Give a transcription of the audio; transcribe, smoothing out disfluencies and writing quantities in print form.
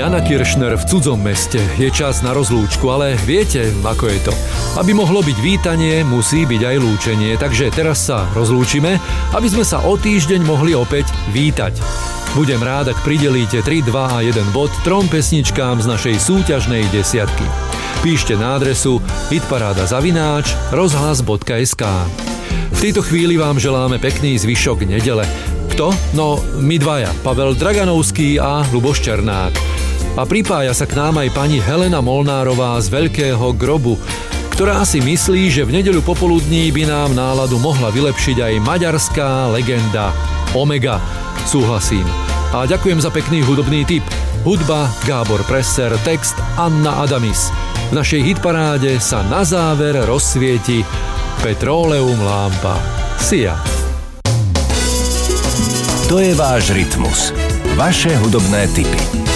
Jana Kiršner v cudzom meste. Je čas na rozlúčku, ale viete, ako je to. Aby mohlo byť vítanie, musí byť aj lúčenie. Takže teraz sa rozlúčime, aby sme sa o týždeň mohli opäť vítať. Budem rád, ak pridelíte 3, 2 a 1 bod 3 pesničkám z našej súťažnej desiatky. Píšte na adresu hitparáda@rozhlas.sk. V tejto chvíli vám želáme pekný zvyšok nedele. Kto? No, my dvaja, Pavel Draganovský a Ľuboš Černák. A pripája sa k nám aj pani Helena Molnárová z Veľkého Grobu, ktorá si myslí, že v nedeľu popoludní by nám náladu mohla vylepšiť aj maďarská legenda Omega. Súhlasím. A ďakujem za pekný hudobný tip. Hudba Gábor Presser, text Anna Adamis. V našej hitparáde sa na záver rozsvieti Petroleum lámpa. Sia. To je váš rytmus. Vaše hudobné tipy.